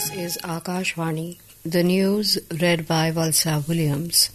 This is Akashvani. The news read by Valsa Williams.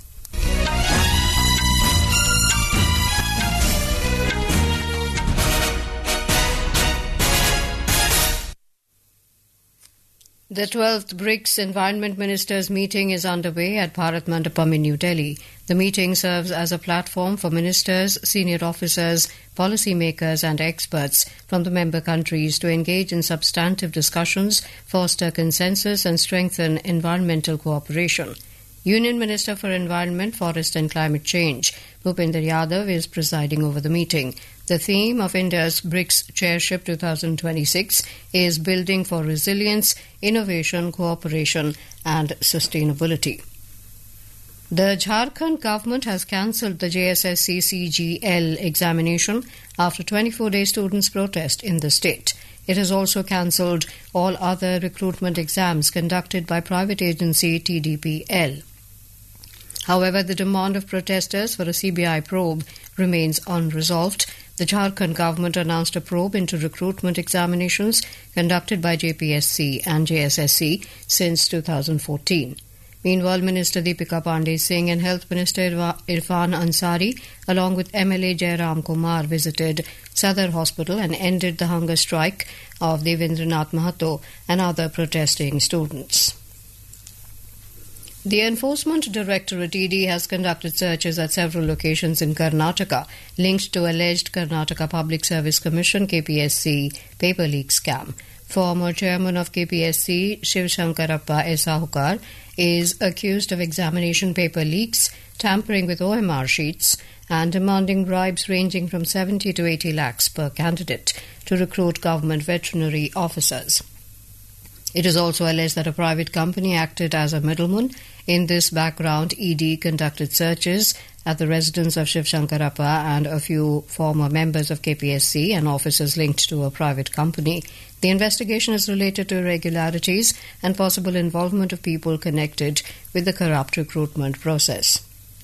The 12th BRICS Environment Ministers meeting is underway at Bharat Mandapam in New Delhi. The meeting serves as a platform for ministers, senior officers, policymakers and experts from the member countries to engage in substantive discussions, foster consensus and strengthen environmental cooperation. Union Minister for Environment, Forest and Climate Change, Bhupender Yadav, is presiding over the meeting. The theme of India's BRICS Chairship 2026 is Building for Resilience, Innovation, Cooperation and Sustainability. The Jharkhand government has cancelled the JSSC CGL examination after 24-day students' protest in the state. It has also cancelled all other recruitment exams conducted by private agency TDPL. However, the demand of protesters for a CBI probe remains unresolved. The Jharkhand government announced a probe into recruitment examinations conducted by JPSC and JSSC since 2014. Meanwhile, Minister Deepika Pandey Singh and Health Minister Irfan Ansari, along with MLA Jairam Kumar, visited Sadar Hospital and ended the hunger strike of Devendranath Mahato and other protesting students. The Enforcement Directorate ED has conducted searches at several locations in Karnataka linked to alleged Karnataka Public Service Commission KPSC paper leak scam. Former chairman of KPSC, Shiv Shankarappa Esahukar, is accused of examination paper leaks, tampering with OMR sheets, and demanding bribes ranging from 70 to 80 lakhs per candidate to recruit government veterinary officers. It is also alleged that a private company acted as a middleman. In this background, ED conducted searches at the residence of Shiv Shankarappa and a few former members of KPSC and officers linked to a private company. The investigation is related to irregularities and possible involvement of people connected with the corrupt recruitment process.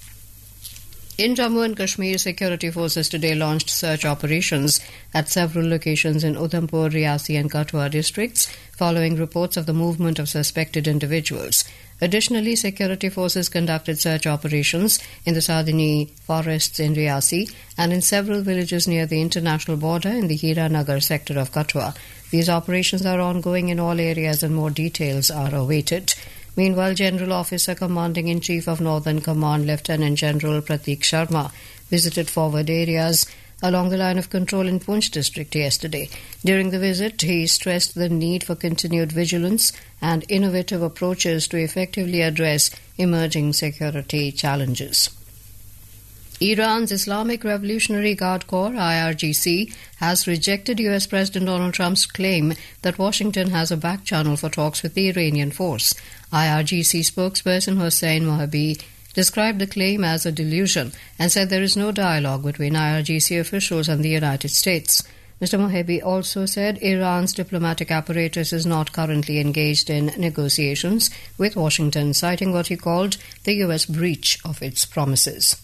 In Jammu and Kashmir, security forces today launched search operations at several locations in Udhampur, Riyasi and Kathua districts following reports of the movement of suspected individuals. Additionally, security forces conducted search operations in the Sadini forests in Riyasi and in several villages near the international border in the Hiranagar sector of Kathua. These operations are ongoing in all areas and more details are awaited. Meanwhile, General Officer Commanding-in-Chief of Northern Command, Lieutenant General Prateek Sharma, visited forward areas along the line of control in Poonch district yesterday. During the visit, he stressed the need for continued vigilance and innovative approaches to effectively address emerging security challenges. Iran's Islamic Revolutionary Guard Corps, IRGC, has rejected U.S. President Donald Trump's claim that Washington has a back channel for talks with the Iranian force. IRGC spokesperson Hossein Mohabi described the claim as a delusion and said there is no dialogue between IRGC officials and the United States. Mr. Mohabi also said Iran's diplomatic apparatus is not currently engaged in negotiations with Washington, citing what he called the U.S. breach of its promises.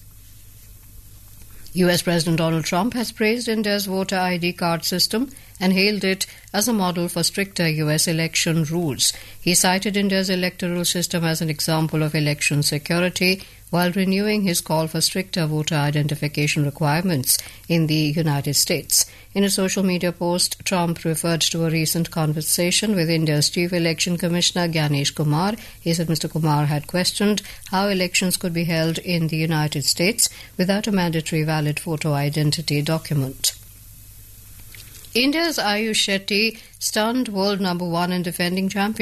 U.S. President Donald Trump has praised India's voter ID card system and hailed it as a model for stricter U.S. election rules. He cited India's electoral system as an example of election security while renewing his call for stricter voter identification requirements in the United States. In a social media post, Trump referred to a recent conversation with India's Chief Election Commissioner Gyanesh Kumar. He said Mr. Kumar had questioned how elections could be held in the United States without a mandatory valid photo identity document. India's Ayush Shetty stunned world number one and defending champion